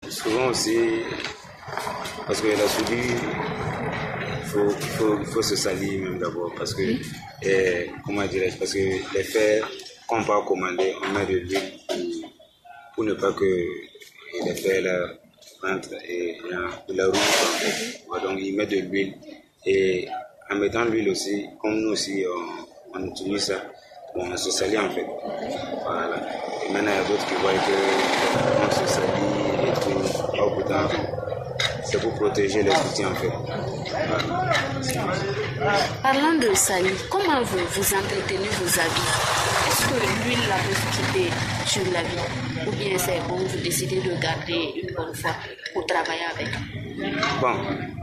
souvent aussi, parce que la soudure, il faut se salir même d'abord, parce que, comment dirais-je, parce que les fers qu'on va commander, on met de l'huile pour ne pas que les fers là rentrent et de la roue. Donc ils mettent de l'huile, et en mettant de l'huile aussi, comme nous aussi on utilise ça, on se salit en fait. Voilà. Et maintenant il y a d'autres qui voient qu'on se salit et tout, au bout d'un temps. C'est pour protéger les outils en fait. Voilà. Parlant de salir, comment vous entretenez vos habits? Est-ce que l'huile la peut quitter sur l'habit? Ou bien c'est bon, vous décidez de garder une bonne fois pour travailler avec? Bon,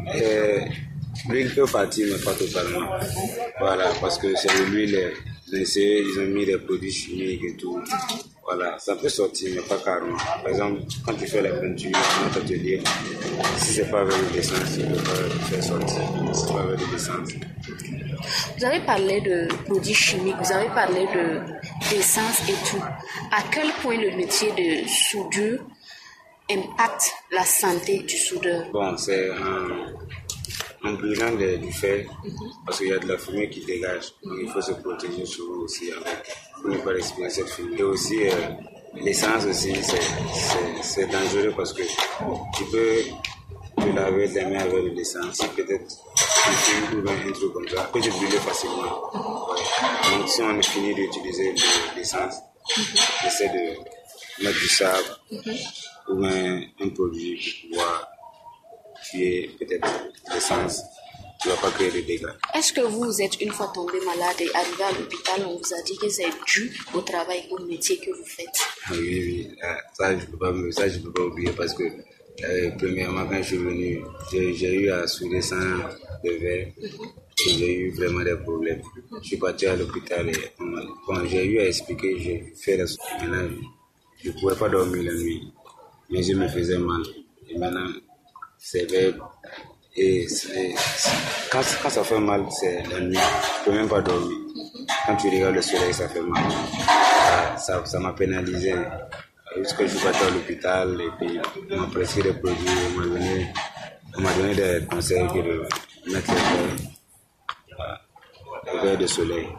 l'huile peut partir, mais pas totalement. Voilà, parce que c'est de l'huile, ils ont mis des produits chimiques et tout. Voilà, ça peut sortir, mais pas carrément. Par exemple, quand tu fais la peinture dans notre atelier, si c'est pas avec l'essence, tu ne peux pas faire sortir. Si c'est pas avec l'essence. Vous avez parlé de produits chimiques, vous avez parlé d'essence et tout. À quel point le métier de soudure impacte la santé du soudeur? Bon, c'est en brûlant du fer, parce qu'il y a de la fumée qui dégage. Donc il faut se protéger souvent aussi pour ne pas respirer cette fumée. Et aussi, l'essence aussi, c'est dangereux parce que tu peux te laver les mains avec de l'essence. Si peut-être tu fumes ou un truc comme ça, peut te brûler facilement. Ouais. Donc si on finit d'utiliser de l'essence, j'essaie de mettre du sable ou un produit pour pouvoir tuer peut-être l'essence. Tu ne vas pas créer de dégâts. Est-ce que vous êtes une fois tombé malade et arrivé à l'hôpital, on vous a dit que c'est dû au travail, au métier que vous faites? Oui. Ça, je ne peux pas oublier parce que, premièrement, quand je suis venu, j'ai eu à souder sans le verre et j'ai eu vraiment des problèmes. Je suis parti à l'hôpital et j'ai eu à expliquer, j'ai fait la soudure. Maintenant, je ne pouvais pas dormir la nuit. Mes yeux me faisaient mal. Et maintenant, c'est vrai. Et quand ça fait mal, c'est la nuit. Tu ne peux même pas dormir. Quand tu regardes le soleil, ça fait mal. Ça m'a pénalisé. Jusqu'à je suis parti à l'hôpital et puis on m'a prescrit des produits. On m'a donné des conseils de mettre les verres de soleil.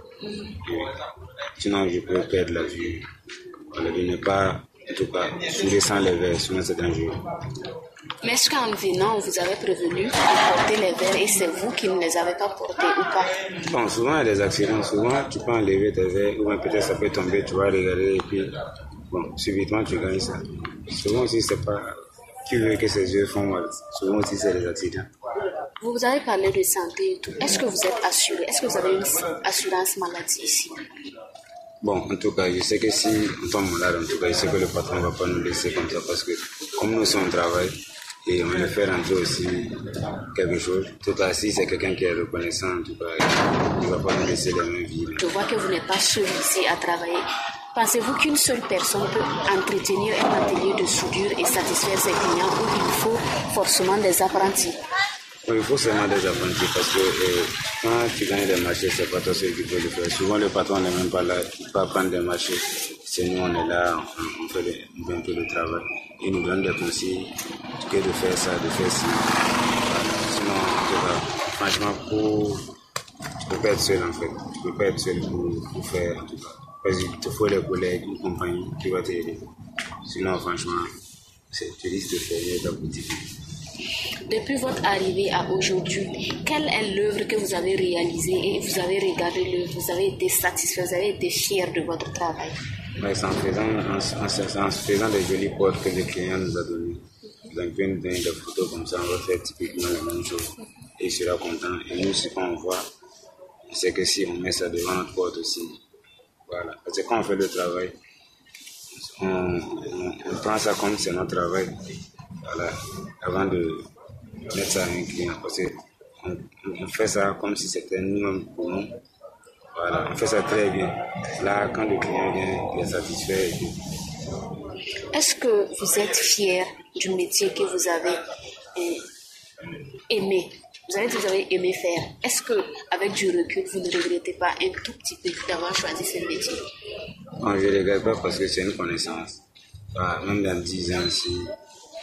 Sinon, je peux perdre la vie. Voilà, de ne pas, en tout cas, souder sans les verres, sinon c'est dangereux. Mais est-ce qu'en venant, vous avez prévenu de porter les verres et c'est vous qui ne les avez pas portés ou pas? Bon, souvent il y a des accidents. Souvent, tu peux enlever tes verres ou peut-être ça peut tomber, tu vas regarder et puis, bon, subitement tu gagnes ça. Souvent aussi, c'est pas qui veut que ses yeux font mal. Souvent aussi, c'est des accidents. Vous avez parlé de santé et tout. Est-ce que vous êtes assuré? Est-ce que vous avez une assurance maladie ici? Bon, en tout cas, je sais que si on tombe malade, en tout cas, je sais que le patron ne va pas nous laisser comme ça parce que comme nous sommes au travail et on veut faire rentrer aussi quelque chose, en tout cas, si c'est quelqu'un qui est reconnaissant, en tout cas, il ne va pas nous laisser les mains vides. Je vois que vous n'êtes pas seul ici à travailler. Pensez-vous qu'une seule personne peut entretenir un atelier de soudure et satisfaire ses clients ou il faut forcément des apprentis? Il faut seulement des apprentis parce que quand tu gagnes des marchés, c'est pas toi seul qui peux le faire. Souvent, le patron n'est même pas là, il peut prendre des marchés. C'est nous, on est là, on fait un peu le travail. Il nous donne des conseils que de faire ça, de faire ci. Sinon, en tout cas, franchement, tu peux pas être seul en fait. Tu peux pas être seul pour faire en tout cas. Parce qu'il te faut des collègues, une compagnie qui va t'aider. Sinon, franchement, tu risques de fermer ta boutique. Depuis votre arrivée à aujourd'hui, quelle est l'œuvre que vous avez réalisée et vous avez regardé l'œuvre, vous avez été satisfait, vous avez été fier de votre travail? C'est en faisant des jolies portes que le client nous a donné. Donc, il peut nous donner des photos comme ça, on va faire typiquement la même chose. Et il sera content. Et nous, ce qu'on voit, c'est que si on met ça devant notre porte aussi, voilà. Parce que quand on fait le travail, on prend ça comme c'est notre travail. Voilà, avant de mettre ça à un client, parce qu'on fait ça comme si c'était nous-mêmes pour nous. Voilà, on fait ça très bien. Là, quand le client vient, il est satisfait. Est-ce que vous êtes fier du métier que vous avez aimé? Vous avez dit que vous avez aimé faire. Est-ce qu'avec du recul, vous ne regrettez pas un tout petit peu d'avoir choisi ce métier? Non, je ne regrette pas parce que c'est une connaissance. Voilà, même dans 10 ans, si